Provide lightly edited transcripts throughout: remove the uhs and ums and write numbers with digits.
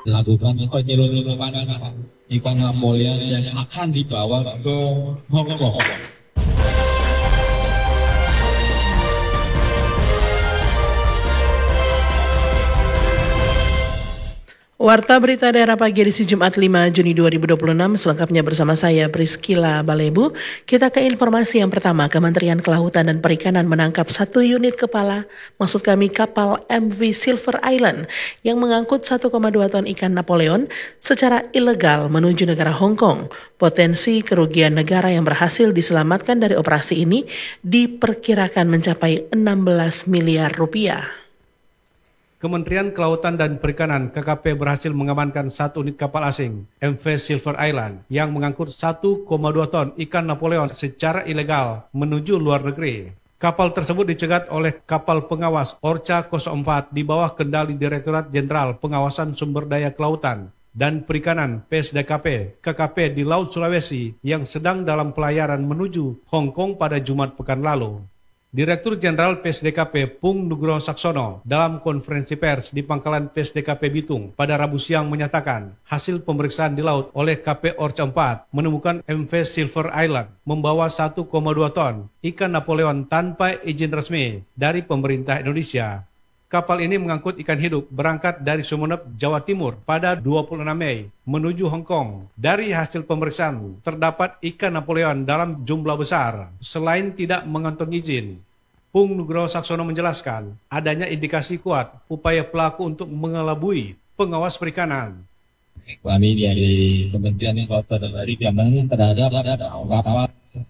lakukan penyelundupan ikan Napoleon yang akan dibawa ke Hong Kong. Warta Berita Daerah Pagi edisi Jumat 5 Juni 2026, selengkapnya bersama saya Priscila Balebu. Kita ke informasi yang pertama. Kementerian Kelautan dan Perikanan menangkap 1 unit kapal MV Silver Island yang mengangkut 1,2 ton ikan Napoleon secara ilegal menuju negara Hong Kong. Potensi kerugian negara yang berhasil diselamatkan dari operasi ini diperkirakan mencapai 16 miliar rupiah. Kementerian Kelautan dan Perikanan KKP berhasil mengamankan 1 unit kapal asing MV Silver Island yang mengangkut 1,2 ton ikan Napoleon secara ilegal menuju luar negeri. Kapal tersebut dicegat oleh kapal pengawas Orca 04 di bawah kendali Direktorat Jenderal Pengawasan Sumber Daya Kelautan dan Perikanan PSDKP KKP di Laut Sulawesi yang sedang dalam pelayaran menuju Hong Kong pada Jumat pekan lalu. Direktur Jenderal PSDKP Pung Nugroho Saksono dalam konferensi pers di Pangkalan PSDKP Bitung pada Rabu siang menyatakan hasil pemeriksaan di laut oleh KP Orca 4 menemukan MV Silver Island membawa 1,2 ton ikan Napoleon tanpa izin resmi dari pemerintah Indonesia. Kapal ini mengangkut ikan hidup berangkat dari Sumeneb, Jawa Timur pada 26 Mei menuju Hong Kong. Dari hasil pemeriksaan, terdapat ikan Napoleon dalam jumlah besar selain tidak mengantongi izin. Pung Nugroho Saksono menjelaskan adanya indikasi kuat upaya pelaku untuk mengelabui pengawas perikanan. Kami dari Kementerian Kelautan dan Perikanan terhadap kapal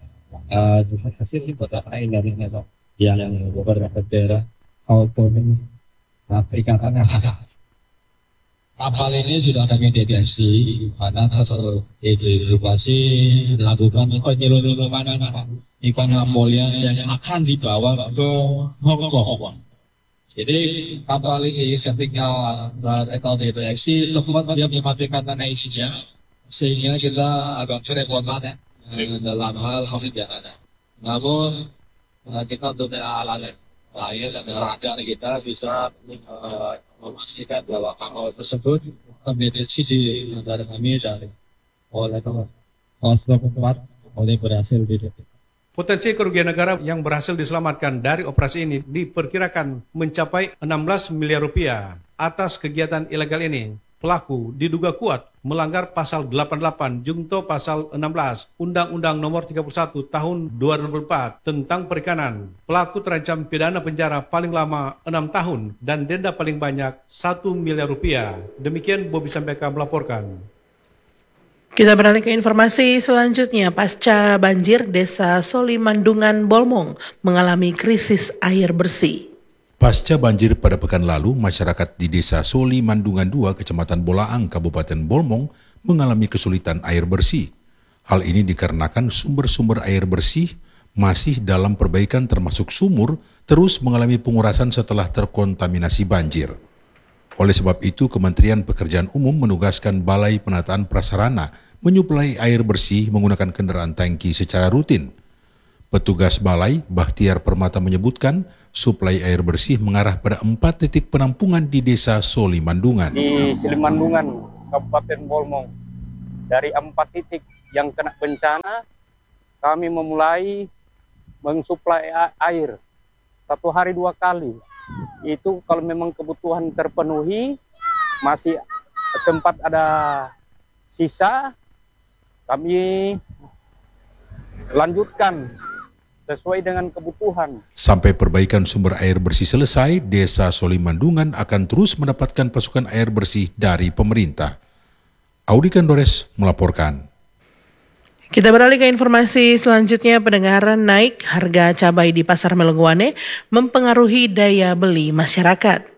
hasil beberapa yang beberapa daerah maupun perikanan. Kapal ini sudah kami deteksi karena teridentifikasi dilakukan penyelundupan ikan Napoleon yang akan dibawa ke Hong Kong. Jadi kapal ini ketika terdeteksi sempat dia mematikan tanah isinya, sehingga kita agak kerepotan dalam hal pembicaraan. Namun kita sudah alat lain dan radar kita bisa memastikan bahwa kapal tersebut terdeteksi di negara kami dari oleh berhasil dideteksi. Potensi kerugian negara yang berhasil diselamatkan dari operasi ini diperkirakan mencapai 16 miliar rupiah. Atas kegiatan ilegal ini, pelaku diduga kuat melanggar pasal 88 Junto pasal 16 Undang-Undang Nomor 31 Tahun 2004 tentang perikanan. Pelaku terancam pidana penjara paling lama 6 tahun dan denda paling banyak 1 miliar rupiah. Demikian Bobi Sambeka melaporkan. Kita beralih ke informasi selanjutnya. Pasca banjir, Desa Solimandungan Bolmong mengalami krisis air bersih. Pasca banjir pada pekan lalu, masyarakat di Desa Solimandungan 2, Kecamatan Bolaang, Kabupaten Bolmong mengalami kesulitan air bersih. Hal ini dikarenakan sumber-sumber air bersih masih dalam perbaikan termasuk sumur terus mengalami pengurasan setelah terkontaminasi banjir. Oleh sebab itu, Kementerian Pekerjaan Umum menugaskan Balai Penataan Prasarana menyuplai air bersih menggunakan kendaraan tangki secara rutin. Petugas Balai, Bahtiar Permata menyebutkan, suplai air bersih mengarah pada 4 titik penampungan di Desa Solimandungan. Di Solimandungan, Kabupaten Bolmong, dari 4 titik yang kena bencana, kami memulai mensuplai air 1 hari 2 kali. Itu kalau memang kebutuhan terpenuhi, masih sempat ada sisa, kami lanjutkan sesuai dengan kebutuhan. Sampai perbaikan sumber air bersih selesai, Desa Solimandungan akan terus mendapatkan pasokan air bersih dari pemerintah. Audi Kandores melaporkan. Kita beralih ke informasi selanjutnya. Pendengar, naik harga cabai di Pasar Melengwane mempengaruhi daya beli masyarakat.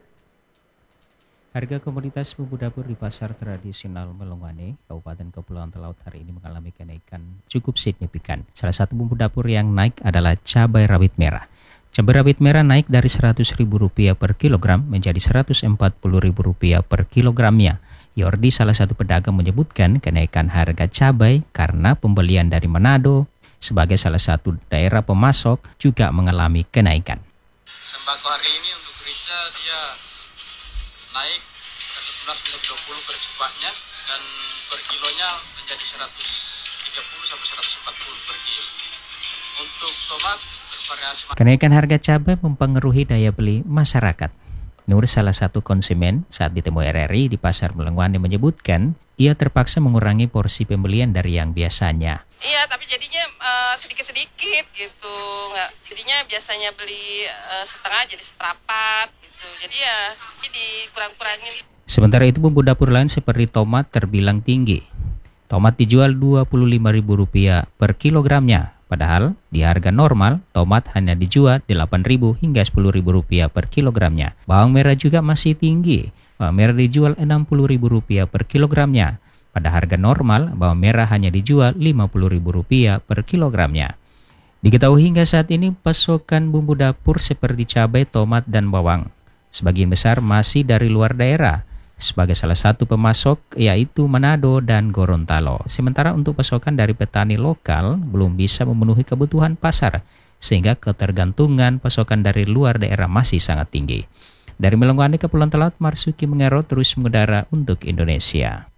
Harga komoditas bumbu dapur di pasar tradisional Melengwane, Kabupaten Kepulauan Talaut hari ini mengalami kenaikan cukup signifikan. Salah satu bumbu dapur yang naik adalah cabai rawit merah. Cabai rawit merah naik dari Rp100.000 per kilogram menjadi Rp140.000 per kilogramnya. Yordi, salah satu pedagang, menyebutkan kenaikan harga cabai karena pembelian dari Manado sebagai salah satu daerah pemasok juga mengalami kenaikan. Sembako hari ini untuk rica dia naik menjadi 20 per cupaknya, dan per kilonya menjadi 130 sampai 140 per kilo. Untuk tomat bervariasi. Kenaikan harga cabai mempengaruhi daya beli masyarakat. Nur, salah satu konsumen, saat ditemui RRI di Pasar Melenggwane menyebutkan ia terpaksa mengurangi porsi pembelian dari yang biasanya. Iya, tapi jadinya sedikit-sedikit gitu. Jadinya biasanya beli setengah jadi seperempat gitu. Jadi ya sih dikurang-kurangin. Sementara itu bumbu dapur lain seperti tomat terbilang tinggi. Tomat dijual Rp25.000 per kilogramnya. Padahal di harga normal, tomat hanya dijual Rp8.000 hingga Rp10.000 per kilogramnya. Bawang merah juga masih tinggi. Bawang merah dijual Rp60.000 per kilogramnya. Pada harga normal, bawang merah hanya dijual Rp50.000 per kilogramnya. Diketahui hingga saat ini pasokan bumbu dapur seperti cabai, tomat, dan bawang sebagian besar masih dari luar daerah. Sebagai salah satu pemasok yaitu Manado dan Gorontalo. Sementara untuk pasokan dari petani lokal belum bisa memenuhi kebutuhan pasar, sehingga ketergantungan pasokan dari luar daerah masih sangat tinggi. Dari Melenggwane, Kepulauan Talaut, Marsuki Mengero terus mengudara untuk Indonesia.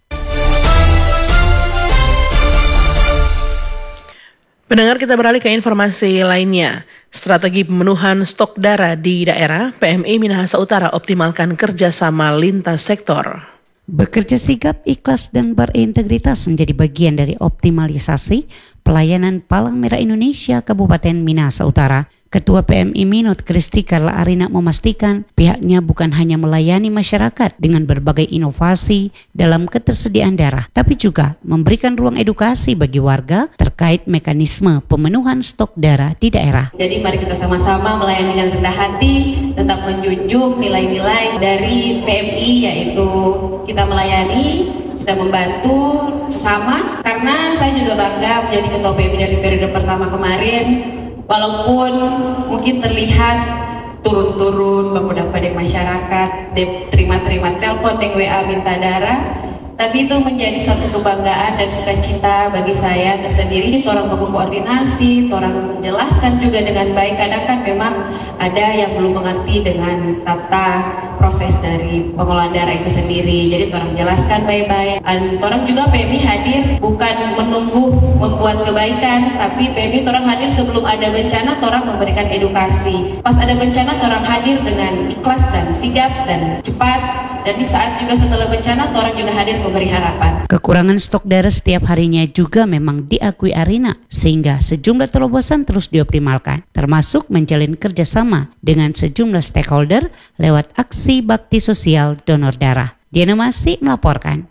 Pendengar, kita beralih ke informasi lainnya. Strategi pemenuhan stok darah di daerah, PMI Minahasa Utara optimalkan kerjasama lintas sektor. Bekerja sigap, ikhlas, dan berintegritas menjadi bagian dari optimalisasi pelayanan Palang Merah Indonesia Kabupaten Minahasa Utara. Ketua PMI Minut Kristi Carla Arina memastikan pihaknya bukan hanya melayani masyarakat dengan berbagai inovasi dalam ketersediaan darah, tapi juga memberikan ruang edukasi bagi warga terkait mekanisme pemenuhan stok darah di daerah. Jadi mari kita sama-sama melayani dengan rendah hati, tetap menjunjung nilai-nilai dari PMI, yaitu kita melayani, kita membantu sesama. Karena saya juga bangga menjadi ketua PMI dari periode pertama kemarin. Walaupun mungkin terlihat turun-turun beberapa dari masyarakat, terima-terima telepon, WA minta darah, tapi itu menjadi suatu kebanggaan dan sukacita bagi saya tersendiri. Orang berkoordinasi, orang menjelaskan juga dengan baik. Kadang kan memang ada yang belum mengerti dengan tata proses dari pengolahan darah itu sendiri. Jadi orang jelaskan baik-baik. Dan orang juga PMI hadir bukan menunggu membuat kebaikan, tapi PMI orang hadir sebelum ada bencana, orang memberikan edukasi. Pas ada bencana, orang hadir dengan ikhlas dan sigap dan cepat. Dan di saat juga setelah bencana, orang juga hadir memberi harapan. Kekurangan stok darah setiap harinya juga memang diakui Arina, sehingga sejumlah terobosan terus dioptimalkan, termasuk menjalin kerjasama dengan sejumlah stakeholder lewat aksi bakti sosial donor darah. Diana Masih melaporkan.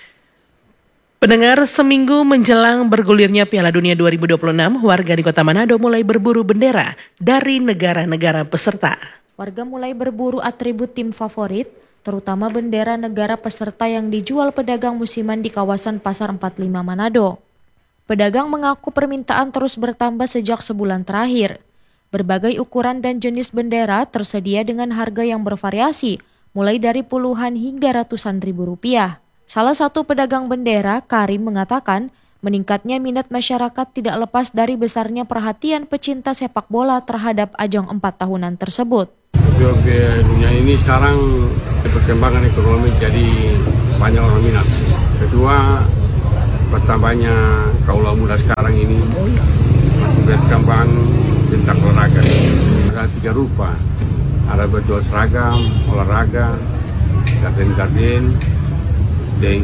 Pendengar, seminggu menjelang bergulirnya Piala Dunia 2026, warga di Kota Manado mulai berburu bendera dari negara-negara peserta. Warga mulai berburu atribut tim favorit, terutama bendera negara peserta yang dijual pedagang musiman di kawasan Pasar 45 Manado. Pedagang mengaku permintaan terus bertambah sejak sebulan terakhir. Berbagai ukuran dan jenis bendera tersedia dengan harga yang bervariasi, mulai dari puluhan hingga ratusan ribu rupiah. Salah satu pedagang bendera, Karim, mengatakan meningkatnya minat masyarakat tidak lepas dari besarnya perhatian pecinta sepak bola terhadap ajang 4 tahunan tersebut. Dunia ini sekarang perkembangan ekonomi, jadi banyak orang minat. Kedua, bertambahnya kaula muda sekarang ini masih berkembang tentang olahraga. Ada 3 rupa, ada berjual seragam, olahraga, garden, dan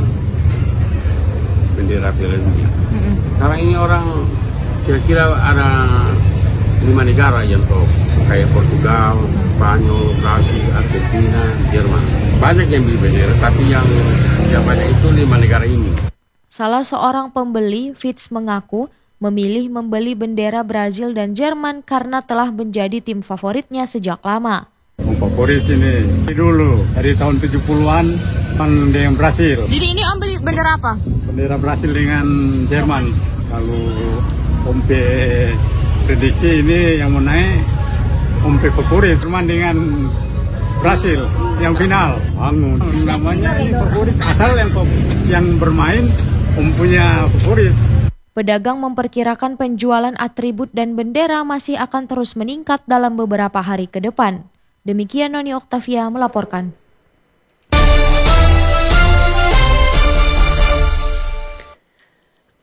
bendera Piala Dunia. Sekarang ini orang kira-kira ada 5 negara yang top, kayak Portugal, Spanyol, Brasil, Argentina, Jerman. Banyak yang beli bendera, tapi yang banyak itu 5 negara ini. Salah seorang pembeli, Fitz, mengaku memilih membeli bendera Brazil dan Jerman karena telah menjadi tim favoritnya sejak lama. Favorit ini dulu dari tahun 70-an dengan Brasil. Jadi ini Om beli bendera apa? Bendera Brasil dengan Jerman. Kalau Ompe prediksi ini yang mau naik, Ompe favorit Jerman dengan Brasil yang final. Namanya ini favorit asal yang bermain punya favorit. Pedagang memperkirakan penjualan atribut dan bendera masih akan terus meningkat dalam beberapa hari ke depan. Demikian Noni Oktavia melaporkan.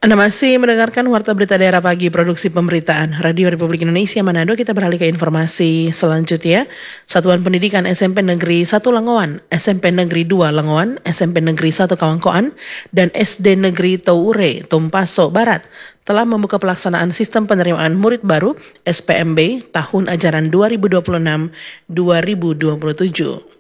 Anda masih mendengarkan Warta Berita Daerah Pagi Produksi Pemberitaan Radio Republik Indonesia Manado. Kita beralih ke informasi selanjutnya. Satuan Pendidikan SMP Negeri 1 Langowan, SMP Negeri 2 Langowan, SMP Negeri 1 Kawangkoan, dan SD Negeri Toure, Tumpaso Barat telah membuka pelaksanaan sistem penerimaan murid baru SPMB tahun ajaran 2026-2027.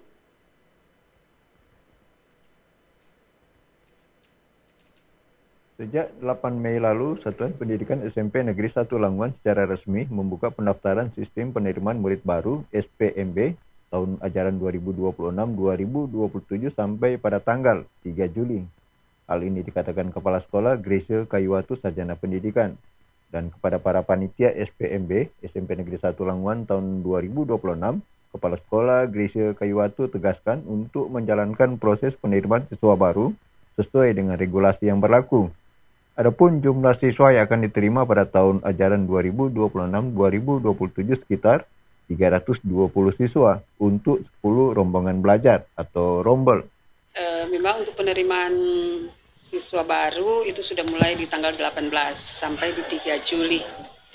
Sejak 8 Mei lalu, Satuan Pendidikan SMP Negeri 1 Langowan secara resmi membuka pendaftaran sistem penerimaan murid baru SPMB tahun ajaran 2026-2027 sampai pada tanggal 3 Juli. Hal ini dikatakan Kepala Sekolah Grace Kayuwatu Sarjana Pendidikan. Dan kepada para panitia SPMB SMP Negeri 1 Langowan tahun 2026, Kepala Sekolah Grace Kayuwatu tegaskan untuk menjalankan proses penerimaan siswa baru sesuai dengan regulasi yang berlaku. Adapun jumlah siswa yang akan diterima pada tahun ajaran 2026-2027 sekitar 320 siswa untuk 10 rombongan belajar atau rombel. Memang untuk penerimaan siswa baru itu sudah mulai di tanggal 18 sampai di 3 Juli.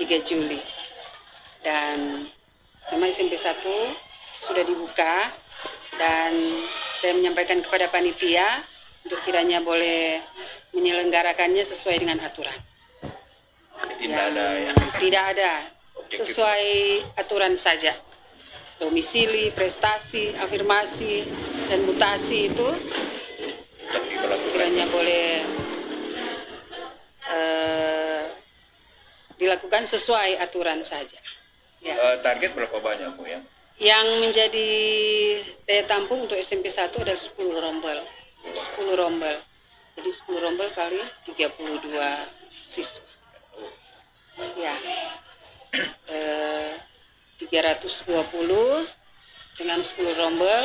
Dan memang SMP 1 sudah dibuka dan saya menyampaikan kepada panitia untuk kiranya boleh menyelenggarakannya sesuai dengan aturan. Tidak ada, sesuai aturan saja. Domisili, prestasi, afirmasi, dan mutasi itu kiranya boleh dilakukan sesuai aturan saja. Ya. Target berapa banyak, Bu, ya? Yang menjadi daya tampung untuk SMP 1 adalah 10 rombel. 10 rombel. Jadi 10 rombel kali 32 siswa. Ya. 320 dengan 10 rombel.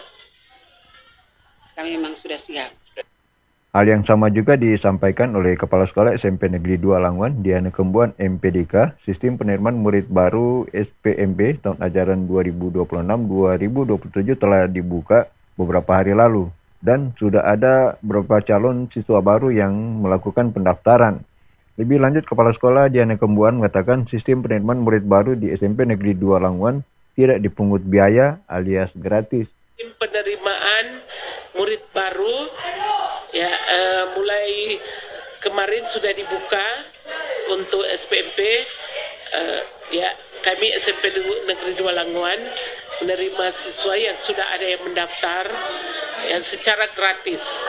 Kami memang sudah siap. Hal yang sama juga disampaikan oleh Kepala Sekolah SMP Negeri 2 Langowan, Diana Kembuan MPDK, sistem penerimaan murid baru SPMB tahun ajaran 2026-2027 telah dibuka beberapa hari lalu. Dan sudah ada beberapa calon siswa baru yang melakukan pendaftaran. Lebih lanjut, Kepala Sekolah Diana Kembuan mengatakan sistem penerimaan murid baru di SMP Negeri 2 Langowan tidak dipungut biaya alias gratis. Sistem penerimaan murid baru ya mulai kemarin sudah dibuka untuk SPMB. Ya kami SMP Negeri 2 Langowan menerima siswa yang sudah ada yang mendaftar yang secara gratis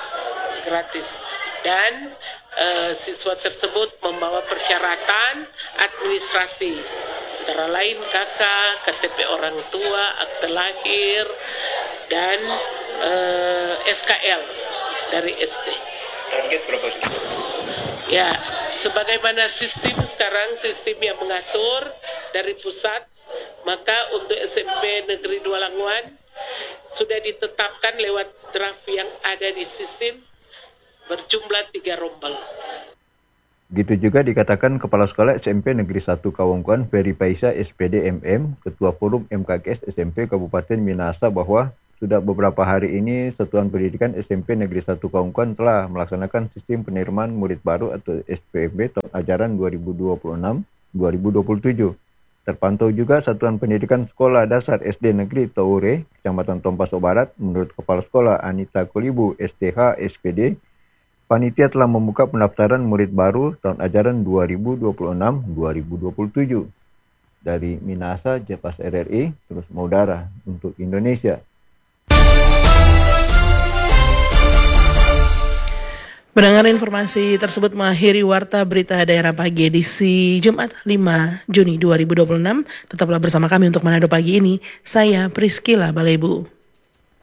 dan siswa tersebut membawa persyaratan administrasi antara lain KK, KTP orang tua, akte lahir dan SKL dari SD. Target berapa siswa? Ya, sebagaimana sistem sekarang, sistem yang mengatur dari pusat, maka untuk SMP Negeri 2 Langowan sudah ditetapkan lewat draft yang ada di sistem berjumlah 3 rombel. Gitu juga dikatakan Kepala Sekolah SMP Negeri 1 Kawangkoan Ferry Paisa SPD MM, Ketua Forum MKKS SMP Kabupaten Minahasa bahwa sudah beberapa hari ini Satuan Pendidikan SMP Negeri 1 Kawangkoan telah melaksanakan sistem penerimaan murid baru atau SPMB tahun ajaran 2026-2027. Terpantau juga Satuan Pendidikan Sekolah Dasar SD Negeri Toure, Kecamatan Tumpaso Barat, menurut Kepala Sekolah Anita Kolibu STH SPD, panitia telah membuka pendaftaran murid baru tahun ajaran 2026-2027. Dari Minahasa, Jepas RRI, terus Maudara untuk Indonesia. Mendengar informasi tersebut mengakhiri Warta Berita Daerah Pagi edisi Jumat 5 Juni 2026. Tetaplah bersama kami untuk Manado Pagi ini. Saya Priscila Balebu.